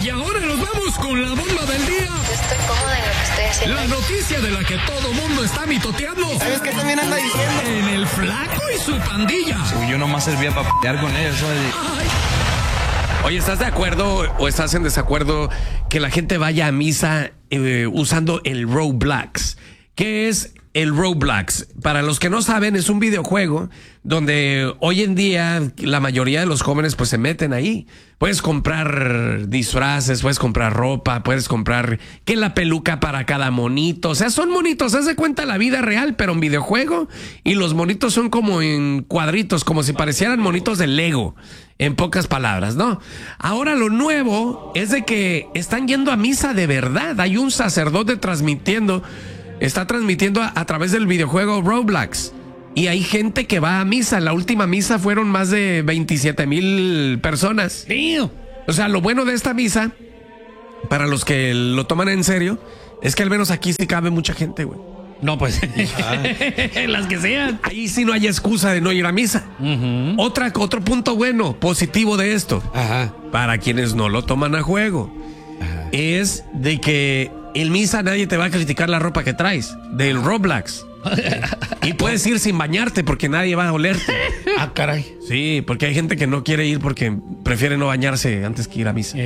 Y ahora nos vamos con la bomba del día. Yo estoy cómoda en lo que estoy haciendo. La noticia de la que todo mundo está mitoteando. ¿Sabes qué también anda diciendo? En el Flaco y su pandilla. Yo nomás servía para pelear con ellos. Ay, Oye, ¿estás de acuerdo o estás en desacuerdo que la gente vaya a misa usando el Roblox? ¿Qué es el Roblox? Para los que no saben, es un videojuego donde hoy en día la mayoría de los jóvenes pues se meten ahí. Puedes comprar disfraces, puedes comprar ropa, puedes comprar que la peluca para cada monito. O sea, son monitos, haz de cuenta la vida real, pero en videojuego. Y los monitos son como en cuadritos, como si parecieran monitos de Lego. En pocas palabras, ¿no? Ahora lo nuevo es de que están yendo a misa de verdad. Hay un sacerdote está transmitiendo a través del videojuego Roblox. Y hay gente que va a misa. La última misa fueron más de 27,000 personas. O sea, lo bueno de esta misa, para los que lo toman en serio, es que al menos aquí sí cabe mucha gente, güey. No, pues, las que sean. Ahí sí no hay excusa de no ir a misa. Otro punto bueno, positivo de esto, para quienes no lo toman a juego, es de que en misa nadie te va a criticar la ropa que traes, del Roblox. Y puedes ir sin bañarte porque nadie va a olerte. Ah, caray. Sí, porque hay gente que no quiere ir porque prefiere no bañarse antes que ir a misa.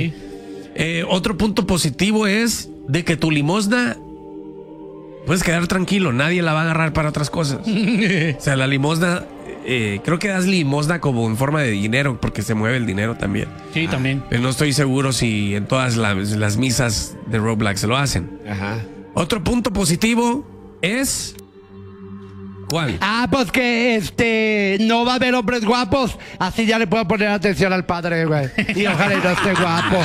Otro punto positivo es de que tu limosna puedes quedar tranquilo, nadie la va a agarrar para otras cosas. O sea, la limosna, creo que das limosna como en forma de dinero, porque se mueve el dinero también. Sí, también. Pero no estoy seguro si en todas las misas de Roblox se lo hacen. Otro punto positivo es... ¿Cuál? Pues que no va a haber hombres guapos. Así ya le puedo poner atención al padre, güey. Y ojalá y no esté guapo.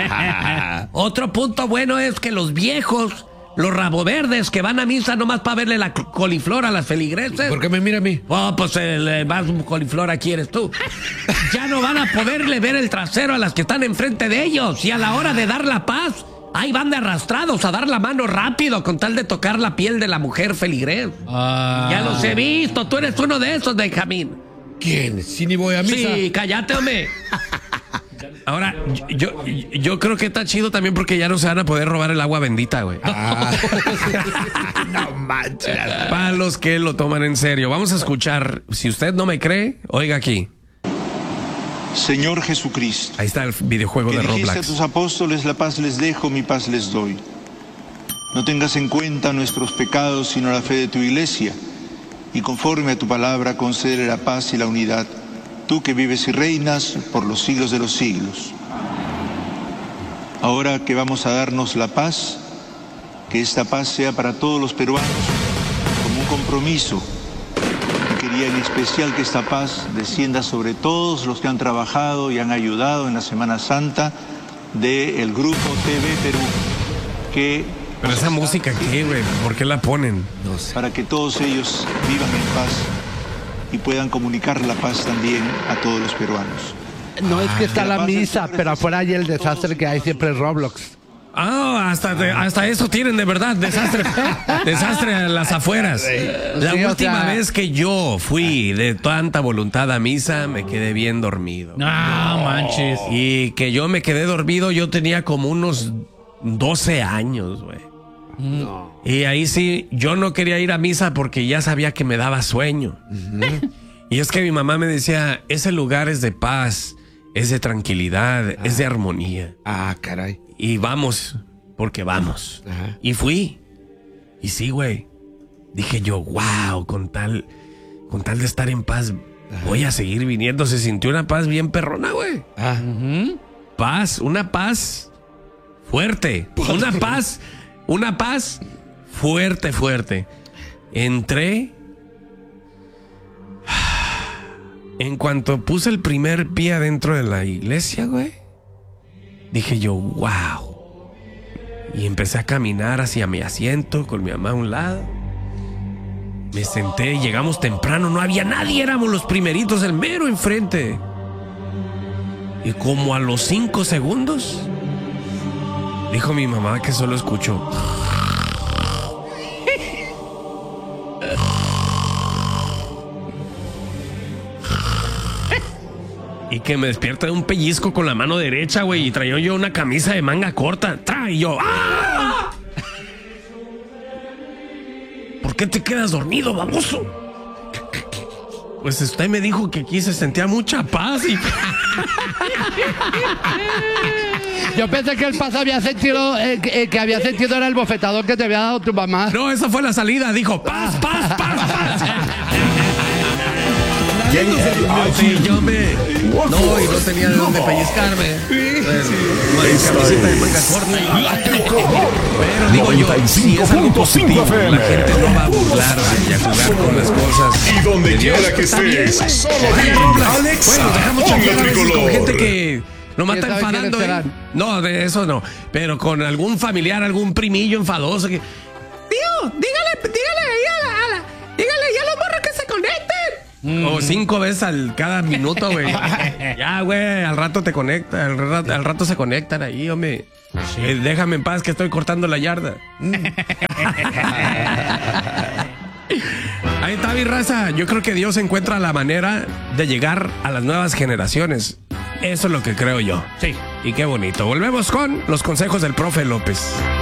Otro punto bueno es que los viejos, los raboverdes que van a misa nomás para verle la coliflor a las feligreses. ¿Por qué me mira a mí? Pues el más coliflor aquí eres tú. Ya no van a poderle ver el trasero a las que están enfrente de ellos. Y a la hora de dar la paz, ahí van de arrastrados a dar la mano rápido con tal de tocar la piel de la mujer feligrés. Ya los he visto. Tú eres uno de esos, Benjamín. ¿Quién? Si ni voy a misa. Sí, cállate, hombre. Ahora, yo creo que está chido también porque ya no se van a poder robar el agua bendita, güey. No manches. Para los que lo toman en serio. Vamos a escuchar. Si usted no me cree, oiga aquí. Señor Jesucristo, Ahí está el videojuego que de dijiste a Roblox. tus apóstoles, la paz les dejo, mi paz les doy. No tengas en cuenta nuestros pecados, sino la fe de tu iglesia, y conforme a tu palabra concede la paz y la unidad, tú que vives y reinas por los siglos de los siglos. Ahora que vamos a darnos la paz, que esta paz sea para todos los peruanos como un compromiso. Quería en especial que esta paz descienda sobre todos los que han trabajado y han ayudado en la Semana Santa del Grupo TV Perú, que Pero esa música, ¿qué, güey? ¿Por qué la ponen? No sé. para que todos ellos vivan en paz y puedan comunicar la paz también a todos los peruanos. No es que está la la paz misa, es pero afuera hay el desastre que hay siempre en Roblox. Hasta eso tienen de verdad, desastre a las afueras. La Sí, última o sea, vez que yo fui de tanta voluntad a misa, me quedé bien dormido. No manches. Y que yo me quedé dormido, yo tenía como unos 12 años, güey. No. Y ahí sí, yo no quería ir a misa porque ya sabía que me daba sueño. Y es que mi mamá me decía, ese lugar es de paz, es de tranquilidad, es de armonía. Caray. Y vamos, porque vamos. Y fui. Y sí, güey. Dije yo, wow, con tal de estar en paz, voy a seguir viniendo. Se sintió una paz bien perrona, güey. Paz, una paz fuerte. Una paz fuerte. Entré. En cuanto puse el primer pie adentro de la iglesia, güey, dije yo, wow. Y empecé a caminar hacia mi asiento con mi mamá a un lado. Me senté, llegamos temprano, no había nadie, éramos los primeritos, el mero enfrente. Y como a los 5 segundos, dijo mi mamá que solo escuchó. Y que me despierta de un pellizco con la mano derecha, güey, y traía yo una camisa de manga corta. Y yo, ¡ah! ¿Por qué te quedas dormido, baboso? Pues usted me dijo que aquí se sentía mucha paz y... Yo pensé que el paz había sentido, que había sentido era el bofetador que te había dado tu mamá. No, esa fue la salida. Dijo, paz, paz, paz, paz. Sí, yo me... No, y no tenía de dónde pellizcarme. Camiseta de manga corta. Pero digo yo, si es algo positivo, la gente no va a burlar y a jugar con las cosas. Y donde quiera que estés, solo di Alexa. Bueno, dejamos Ponle chatear a veces con tricolor. gente que nomás está ¿Quién sabe enfadando. quiénes serán? No, de eso no. Pero con algún familiar, algún primillo enfadoso que... Tío, dígale ahí dígale ya a los morros que se conecten. Como 5 veces cada minuto, güey. Ya, güey, al rato te conecta, al rato se conectan ahí, hombre. Déjame en paz que estoy cortando la yarda. Ahí está mi raza. Yo creo que Dios encuentra la manera de llegar a las nuevas generaciones. Eso es lo que creo yo. Sí. Y qué bonito. Volvemos con los consejos del profe López.